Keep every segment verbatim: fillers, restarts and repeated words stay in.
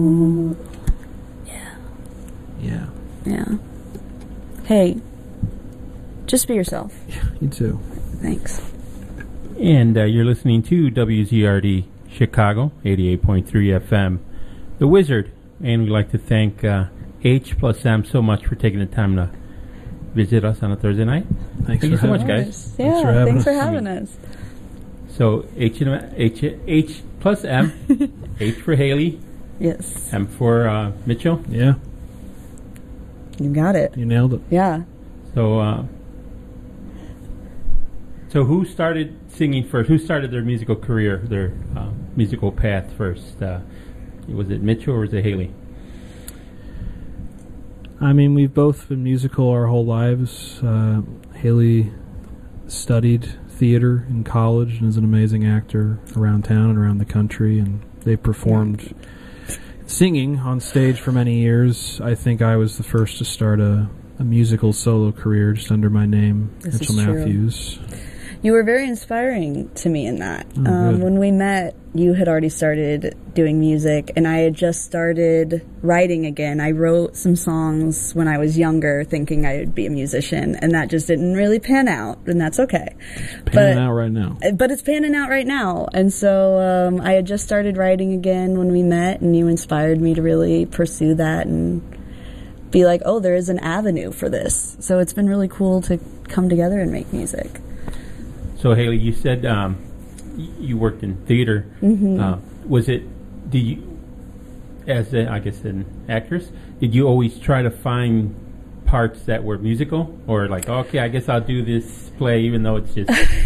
Yeah. Yeah. Yeah. Hey, just be yourself. Yeah, you too. Thanks. And uh, you're listening to W Z R D Chicago, eighty-eight point three F M, The Wizard. And we'd like to thank uh, H plus M so much for taking the time to visit us on a Thursday night. Thanks Thank you so much, guys. Yeah, thanks for having thanks us. for having us. So H, and H, H plus M, H for Haley, Yes. M for uh, Mitchell. Yeah, You got it. you nailed it. Yeah. So, uh, so who started singing first? Who started their musical career, their uh, musical path first? Uh, was it Mitchell or was it Haley? I mean, we've both been musical our whole lives. Uh, Haley studied theater in college and is an amazing actor around town and around the country, and they've performed singing on stage for many years. I think I was the first to start a, a musical solo career just under my name, This Mitchell is true. Matthews. You were very inspiring to me in that. Oh, um, good. when we met, you had already started doing music, and I had just started writing again. I wrote some songs when I was younger, thinking I would be a musician, and that just didn't really pan out, and that's okay. Panning But- out right now. But it's panning out right now. And so um, I had just started writing again when we met, and you inspired me to really pursue that and be like, oh, there is an avenue for this. So it's been really cool to come together and make music. So Haley, you said um, y- you worked in theater. Mm-hmm. Uh, was it? Did you, as a, I guess an actress, did you always try to find parts that were musical, or like, okay, I guess I'll do this play even though it's just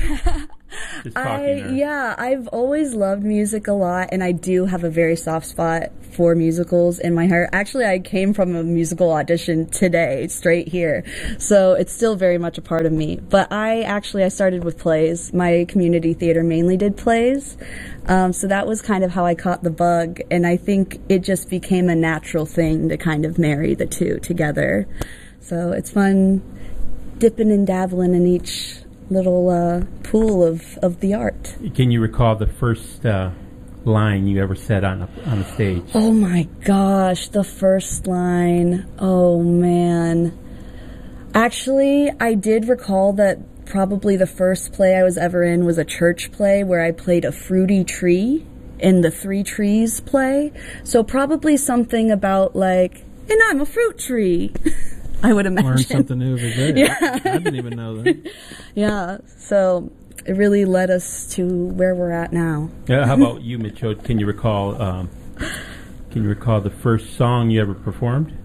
just talking? I, or- yeah, I've always loved music a lot, and I do have a very soft spot for musicals in my heart. Actually, I came from a musical audition today, straight here, so it's still very much a part of me. But I actually, I started with plays. My community theater mainly did plays, um, so that was kind of how I caught the bug, and I think it just became a natural thing to kind of marry the two together. So it's fun dipping and dabbling in each little uh, pool of, of the art. Can you recall the first uh, line you ever said on a, on a stage? Oh my gosh, the first line. Oh man. Actually, I did recall that probably the first play I was ever in was a church play where I played a fruity tree in the Three Trees play. So probably something about like, and I'm a fruit tree. I would imagine. Learn something new every day. Yeah. I didn't even know that. Yeah, so it really led us to where we're at now. Uh, how about you, Mitchell? Can you recall? Um, can you recall the first song you ever performed?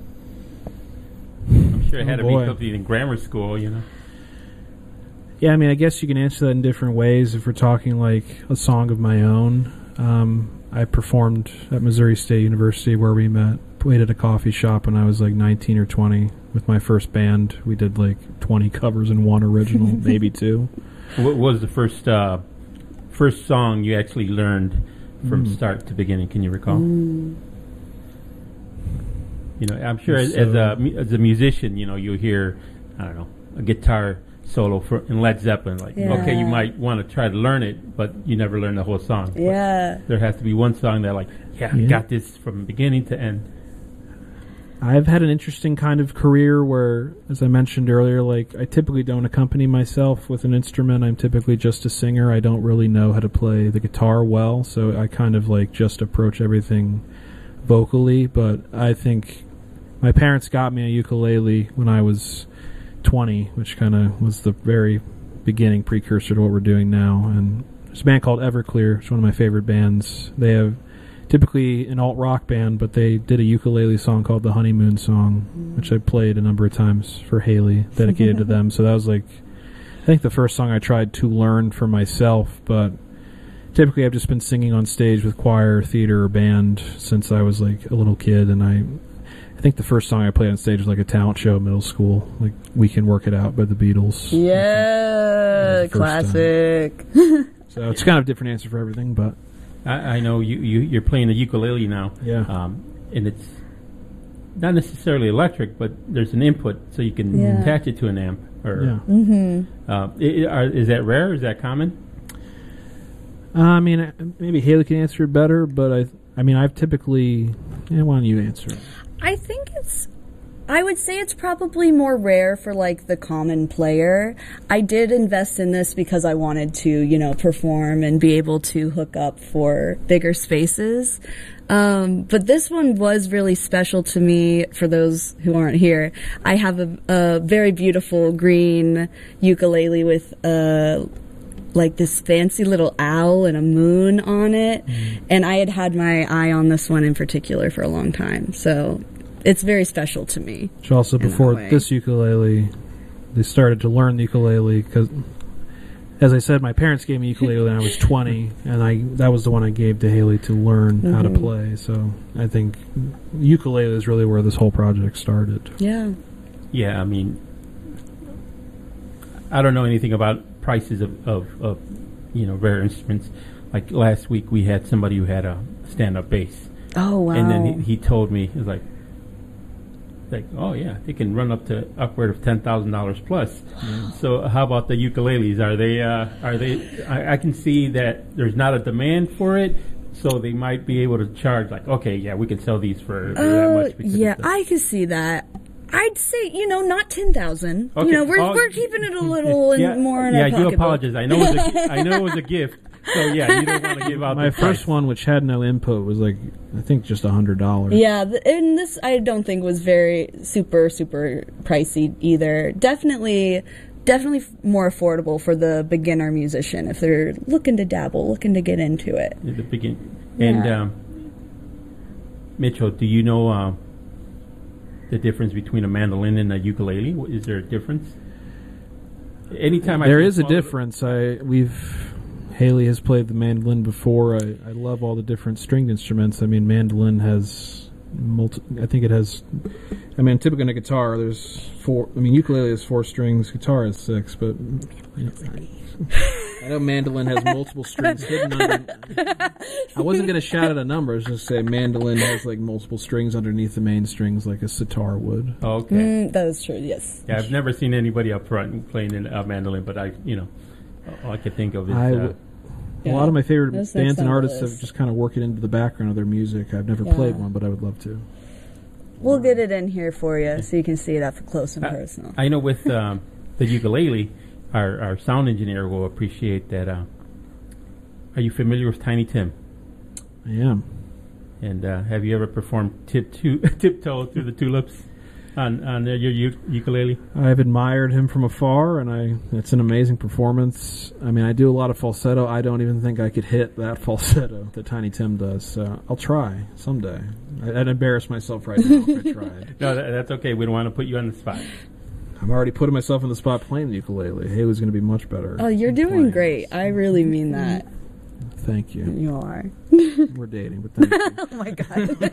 I'm sure it had Oh, to be boy. something in grammar school, you know. Yeah, I mean, I guess you can answer that in different ways. If we're talking like a song of my own, um, I performed at Missouri State University where we met. Played at a coffee shop when I was like nineteen or twenty with my first band. We did like twenty covers and one original, maybe two. What was the first uh, first song you actually learned from Mm. start to beginning? Can you recall? Mm. You know, I'm sure as, So- as a mu- as a musician, you know, you hear, I don't know, a guitar solo for in Led Zeppelin. Like, Yeah. okay, you might want to try to learn it, but you never learn the whole song. But Yeah. there has to be one song that, like, yeah, I Yeah. got this from beginning to end. I've had an interesting kind of career where, as I mentioned earlier, like I typically don't accompany myself with an instrument. I'm typically just a singer. I don't really know how to play the guitar well, so I kind of like just approach everything vocally. But I think my parents got me a ukulele when I was twenty, which kind of was the very beginning precursor to what we're doing now. And there's a band called Everclear. It's one of my favorite bands. They have typically an alt-rock band, but they did a ukulele song called the Honeymoon Song, mm. which I played a number of times for Haley, dedicated to them. So that was like, I think the first song I tried to learn for myself, but typically I've just been singing on stage with choir, theater, or band since I was like a little kid, and I I think the first song I played on stage was like a talent show in middle school, like We Can Work It Out by the Beatles. Yeah, classic. So it's kind of a different answer for everything, but I, I know you, you, you're playing the ukulele now. Yeah. Um, and it's not necessarily electric, but there's an input, so you can Yeah. attach it to an amp. Or, yeah. Mm-hmm. uh, i- are, is that rare? Is that common? Uh, I mean, uh, maybe Haley can answer it better, but I I mean, I've typically... Yeah, why don't you answer it? I think it's... I would say it's probably more rare for, like, the common player. I did invest in this because I wanted to, you know, perform and be able to hook up for bigger spaces. Um, but this one was really special to me. For those who aren't here, I have a, a very beautiful green ukulele with a... like this fancy little owl and a moon on it. Mm. And I had had my eye on this one in particular for a long time. So it's very special to me. Which also, before this ukulele, they started to learn the ukulele because, as I said, my parents gave me ukulele when I was twenty, and I that was the one I gave to Haley to learn mm-hmm. how to play. So I think ukulele is really where this whole project started. Yeah. Yeah, I mean, I don't know anything about prices of, of, of you know, rare instruments. Like last week we had somebody who had a stand-up bass. Oh, wow. And then he, he told me, he was like, like, oh yeah, they can run up to upward of ten thousand dollars plus. Wow. So how about the ukuleles? Are they, uh, are they, I, I can see that there's not a demand for it, so they might be able to charge like, okay, yeah, we can sell these for, for uh, that much. Yeah, I can see that. I'd say, you know, not ten thousand. Okay. You know, we're oh, we're keeping it a little yeah, and more in yeah, our pocketbook. Yeah, you apologize. I know it was a, I know it was a gift. So yeah, you don't want to give out my the first price. one, which had no input, was like I think just a hundred dollars. Yeah, th- and this I don't think was very super super pricey either. Definitely, definitely f- more affordable for the beginner musician if they're looking to dabble, looking to get into it. At the begin, yeah. and um, Mitchell, do you know uh, the difference between a mandolin and a ukulele? Is there a difference? Anytime I there is a difference. I we've. Haley has played the mandolin before. I, I love all the different stringed instruments. I mean, mandolin has multi... I think it has... I mean, typically in a guitar, there's four... I mean, ukulele has four strings, guitar has six, but... You know, I, I know mandolin has multiple strings hidden under... I wasn't going to shout out a number. I was just say mandolin has, like, multiple strings underneath the main strings like a sitar would. Oh, okay. Mm, that is true, yes. Yeah, I've never seen anybody up front playing a mandolin, but I, you know... All I could think of is I, uh, yeah. a lot of my favorite That's bands and artists list. have just kind of worked it into the background of their music. I've never yeah. played one, but I would love to. We'll get it in here for you so you can see it up close and I, personal. I know with um, the ukulele, our, our sound engineer will appreciate that. Uh, are you familiar with Tiny Tim? I am. And uh, have you ever performed tip to, tiptoe through the tulips? On, on uh, your u- ukulele? I've admired him from afar, and I it's an amazing performance. I mean, I do a lot of falsetto. I don't even think I could hit that falsetto that Tiny Tim does. So I'll try someday. I, I'd embarrass myself right now if I tried. No, that, that's okay. We don't want to put you on the spot. I'm already putting myself on the spot playing the ukulele. Haley's going to be much better. Oh, you're doing playing. Great. I really mean that. Thank you. You are. We're dating, but thank you. Oh, my God.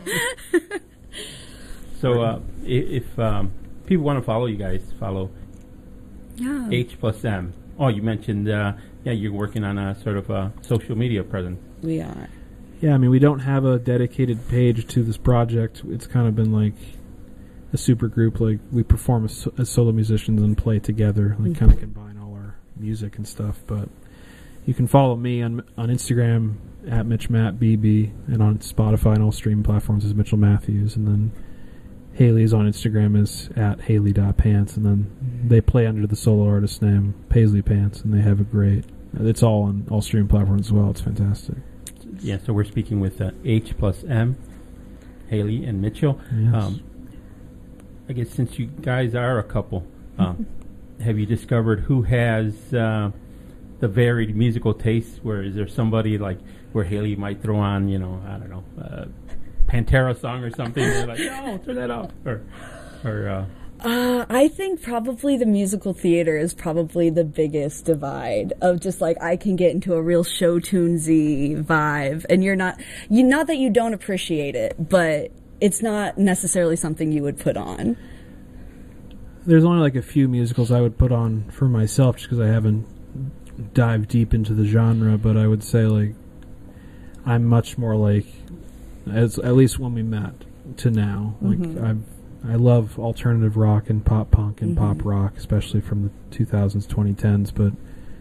So uh, if, if um, people want to follow you guys, follow yeah. H plus M. Oh, you mentioned, uh, yeah, you're working on a sort of a social media presence. We are. Yeah, I mean, we don't have a dedicated page to this project. It's kind of been like a super group. Like, we perform as, as solo musicians and play together, like, mm-hmm. kind of combine all our music and stuff. But you can follow me on on Instagram at MitchMattBB, and on Spotify and all streaming platforms as Mitchell Matthews, and then Haley's on Instagram is at Haley.pants, and then they play under the solo artist name Paisley Pants, and they have a great... It's all on all streaming platforms as well. It's fantastic. Yeah, so we're speaking with uh, H plus M, Haley and Mitchell. Yes. Um, I guess since you guys are a couple, um, have you discovered who has uh, the varied musical tastes? Where is there somebody like where Haley might throw on, you know, I don't know, uh, Pantera song or something? They're like, no, turn that off. Or, or uh, Uh, I think probably the musical theater is probably the biggest divide of just like I can get into a real show tunesy vibe, and you're not you not that you don't appreciate it, but it's not necessarily something you would put on. There's only like a few musicals I would put on for myself just because I haven't dived deep into the genre, but I would say like I'm much more like, as at least when we met to now, like mm-hmm. I've I love alternative rock and pop punk and mm-hmm. pop rock, especially from the two thousands, twenty tens, but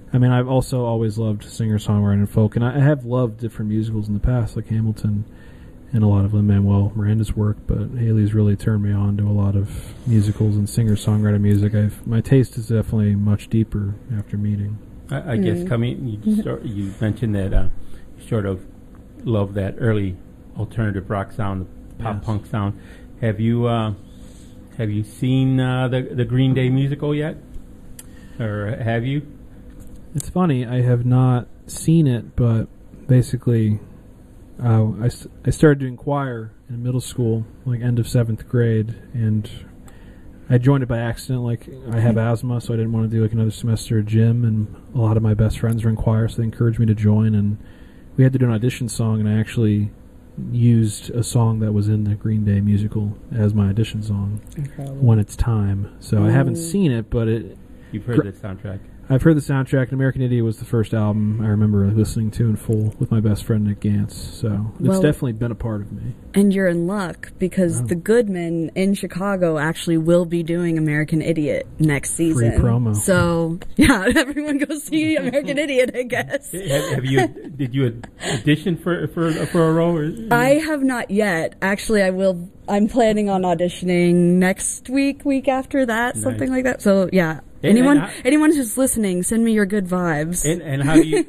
I mean, I've also always loved singer-songwriting and folk, and I have loved different musicals in the past, like Hamilton and a lot of Lin-Manuel Miranda's work, but Haley's really turned me on to a lot of musicals and singer-songwriter music. I've My taste is definitely much deeper after meeting. I, I Mm. guess coming, you, start, you mentioned that uh, you sort of love that early alternative rock sound, pop Yes. punk sound. Have you uh, have you seen uh, the the Green Day musical yet, or have you? It's funny, I have not seen it, but basically, uh, I, s- I started doing choir in middle school, like end of seventh grade, and I joined it by accident. Like, I have asthma, so I didn't want to do like another semester of gym, and a lot of my best friends were in choir, so they encouraged me to join, and we had to do an audition song, and I actually used a song that was in the Green Day musical as my audition song, Incredible. When It's Time. So I haven't Mm. seen it, but it You've heard Gr- the soundtrack. I've heard the soundtrack, and American Idiot was the first album I remember listening to in full with my best friend Nick Gantz, so it's Well- definitely been a part of me. And you're in luck because Wow. the Goodman in Chicago actually will be doing American Idiot next season. promo. So yeah, everyone go see American Idiot, I guess. have, have you did you audition for for for a role? Or? I have not yet. Actually, I will. I'm planning on auditioning next week, week after that, Nice. something like that. So yeah, And- anyone and I- anyone who's listening, send me your good vibes. And and how do you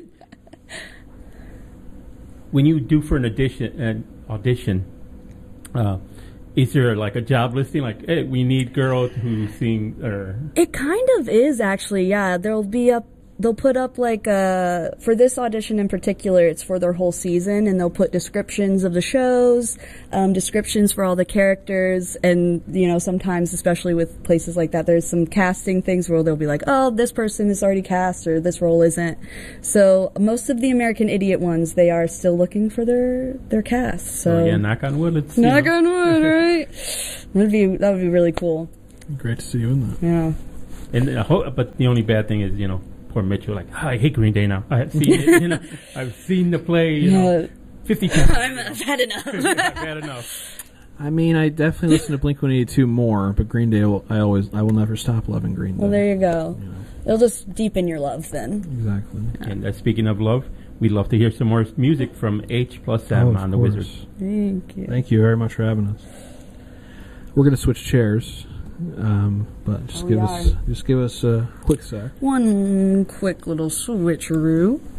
when you do for an audition an audition? Uh, is there like a job listing? Like, hey, we need girls who sing, or It kind of is actually, yeah. There'll be up. They'll put up like uh for this audition in particular, it's for their whole season, and they'll put descriptions of the shows, um, descriptions for all the characters, and you know sometimes, especially with places like that, there's some casting things where they'll be like, oh, this person is already cast or this role isn't. So most of the American Idiot ones, they are still looking for their their cast. So oh, yeah, knock on wood. Let's knock you know. on wood, right? That'd be that would be really cool. Great to see you in that. Yeah. And uh, ho- but the only bad thing is, you know, poor Mitchell. Like, oh, I hate Green Day now. I've seen it. You know, I've seen the play. You know, Yeah. fifty times. I've had enough. I've had enough. I mean, I definitely listen to Blink one eighty-two more, but Green Day, will, I always, I will never stop loving Green Day. Well, there you go. You know, It'll just deepen your love then. exactly. And uh, speaking of love, we'd love to hear some more music from H plus Sam Oh, of on the course. Wizards. Thank you. Thank you very much for having us. We're going to switch chairs, um, but just Oh, give we us are. just give us a quick sec. One quick little switcheroo.